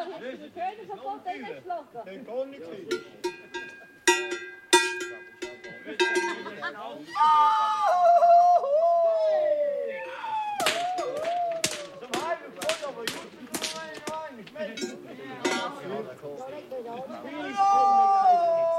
De tweede van God en is sloten. Den kon niet zien.